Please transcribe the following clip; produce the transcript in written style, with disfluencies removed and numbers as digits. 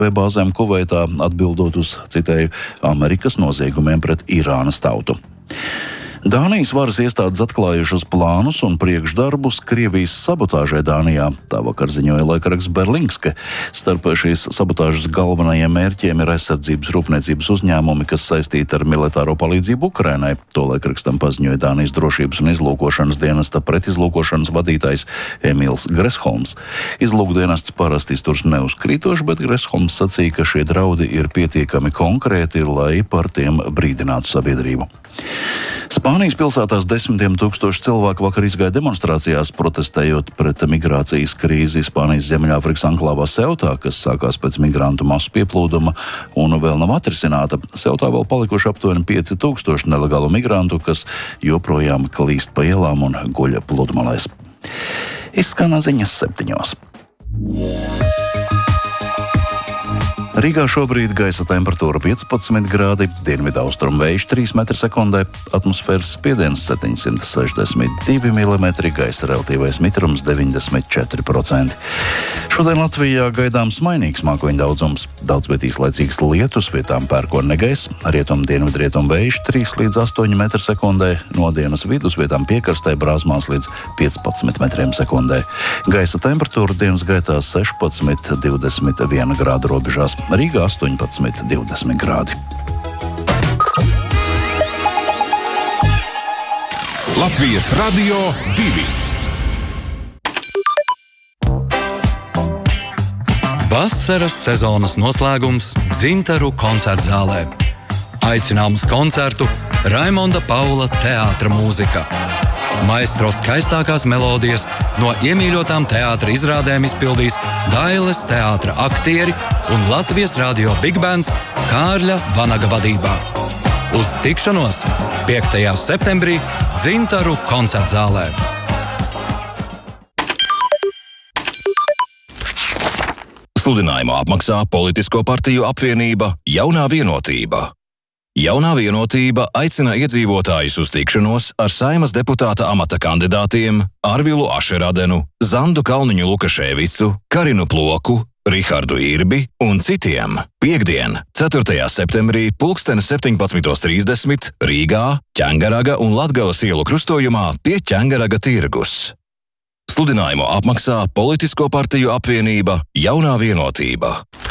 ASV bāzēm Kuveitā, atbildot uz, citēju, Amerikas noziegumiem pret Irānas tautu. Dānijas varas iestādes atklājušas plānus un priekšdarbus Krievijas sabotāžai Dānijā. Tā vakar ziņoja laikraksts Berlingske. Starp šīs sabotāžas galvenajiem mērķiem ir aizsardzības rūpniecības uzņēmumi, kas saistīti ar militāro palīdzību Ukrainai. To laikrakstam paziņoja Dānijas drošības un izlūkošanas dienesta pretizlūkošanas vadītājs Emīls Gresholms. Izlūkdienests parasti izturs neuzkrītoši, bet Gresholms sacīja, ka šie draudi ir pietiekami konkrēti, lai par tiem brīdinātu sabiedrību. Spānijas pilsētās desmitiem tūkstoši cilvēku vakar izgāja demonstrācijās, protestējot pret migrācijas krīzi Spānijas Ziemeļāfrikas anklāvā Seutā, kas sākās pēc migrantu masu pieplūduma un vēl nav atrisināta. Seutā vēl palikuši aptuveni 5000 nelegālu migrantu, kas joprojām klīst pa ielām un guļ pludmalēs. Izskan ziņas 7. Rīgā šobrīd gaisa temperatūra 15 grādi, dienvidaustrumu vējš 3 m/sekundē, atmosfēras spiediens 762 mm, gaisa relatīvais mitrums 94%. Šodien Latvijā gaidāms mainīgs mākoņu daudzums. Daudzviet īslaicīgs lietus, vietām pērkona negaiss, rietum-dienvidrietum vējš 3 līdz 8 m/sekundē, no dienas vidus vietām piekrastē brāzmās līdz 15 m/sekundē. Gaisa temperatūra dienas gaitā 16–21 grādu robežās. Rīgā 18–20 grādi. Latvijas Radio 2. Vasaras sezonas noslēgums Dzintaru koncertzālē. Aicinām uz koncertu Raimonda Paula teātra mūzika. Maestro skaistākās melodijas no iemīļotām teātra izrādēm izpildīs Dailes teātra aktieri un Latvijas radio Big Bands Kārļa Vanaga vadībā. Uz tikšanos 5. septembrī Dzintaru koncertzālē. Sludinājumu apmaksā Politisko partiju apvienība Jaunā vienotība. Jaunā vienotība aicina iedzīvotājus uz tikšanos ar Saeimas deputāta amata kandidātiem Arvilu Ašeradenu, Zandu Kalniņu Lukaševicu, Karinu Ploku, Rihardu Irbi un citiem piektdien, 4. septembrī 17:30 Rīgā, Ķengaraga un Latgales ielu krustojumā pie Ķengaraga tirgus. Sludinājumu apmaksā Politisko partiju apvienība Jaunā vienotība.